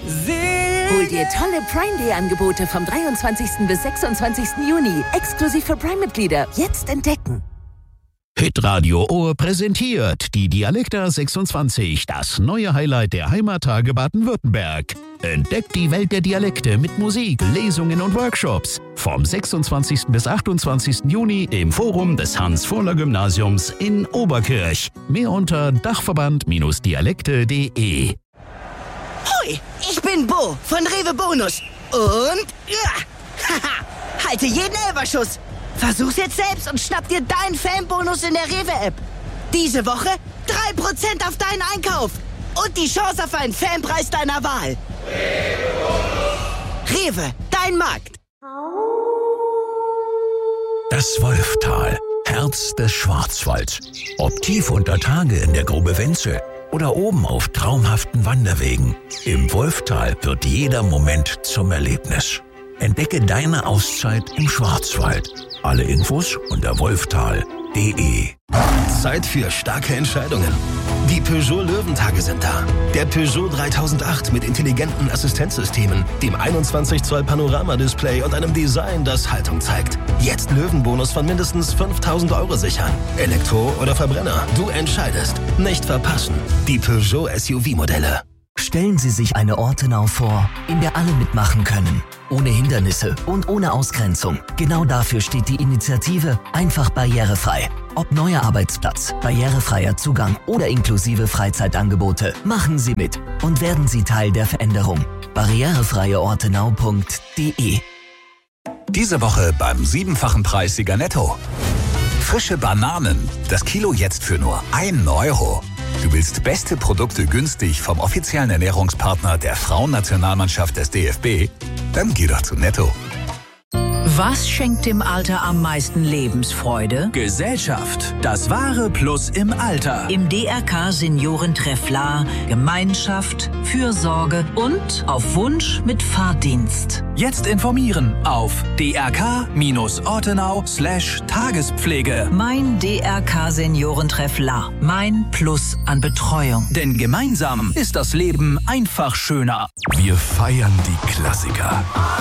Hol dir tolle Prime Day Angebote vom 23. bis 26. Juni. Exklusiv für Prime-Mitglieder. Jetzt entdecken. Hitradio Ohr präsentiert die Dialekta 26, das neue Highlight der Heimattage Baden-Württemberg. Entdeckt die Welt der Dialekte mit Musik, Lesungen und Workshops. Vom 26. bis 28. Juni im Forum des Hans-Vorler-Gymnasiums in Oberkirch. Mehr unter dachverband-dialekte.de. Hoi, ich bin Bo von Rewe Bonus. Und halte jeden Elberschuss. Versuch's jetzt selbst und schnapp dir deinen Fanbonus in der Rewe-App. Diese Woche 3% auf deinen Einkauf. Und die Chance auf einen Fanpreis deiner Wahl. Rewe, dein Markt. Das Wolftal, Herz des Schwarzwalds. Ob tief unter Tage in der Grube Wenzel oder oben auf traumhaften Wanderwegen. Im Wolftal wird jeder Moment zum Erlebnis. Entdecke deine Auszeit im Schwarzwald. Alle Infos unter wolftal.de. Zeit für starke Entscheidungen. Die Peugeot Löwentage sind da. Der Peugeot 3008 mit intelligenten Assistenzsystemen, dem 21 Zoll Panoramadisplay und einem Design, das Haltung zeigt. Jetzt Löwenbonus von mindestens 5.000 Euro sichern. Elektro oder Verbrenner, du entscheidest. Nicht verpassen. Die Peugeot SUV-Modelle. Stellen Sie sich eine Ortenau vor, in der alle mitmachen können. Ohne Hindernisse und ohne Ausgrenzung. Genau dafür steht die Initiative Einfach barrierefrei. Ob neuer Arbeitsplatz, barrierefreier Zugang oder inklusive Freizeitangebote. Machen Sie mit und werden Sie Teil der Veränderung. barrierefreieortenau.de. Diese Woche beim 7-fachen Preis Sieger Netto. Frische Bananen. Das Kilo jetzt für nur 1 Euro. Du willst beste Produkte günstig vom offiziellen Ernährungspartner der Frauennationalmannschaft des DFB? Dann geh doch zu Netto. Was schenkt dem Alter am meisten Lebensfreude? Gesellschaft. Das wahre Plus im Alter. Im DRK Seniorentreff La Gemeinschaft, Fürsorge und auf Wunsch mit Fahrdienst. Jetzt informieren auf drk-ortenau/Tagespflege. Mein DRK Seniorentreff La. Mein Plus an Betreuung. Denn gemeinsam ist das Leben einfach schöner. Wir feiern die Klassiker.